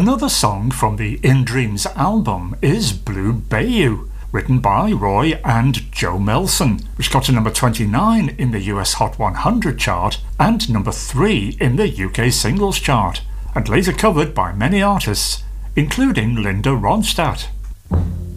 Another song from the In Dreams album is Blue Bayou, written by Roy and Joe Melson, which got to number 29 in the US Hot 100 chart and number 3 in the UK Singles Chart, and later covered by many artists, including Linda Ronstadt.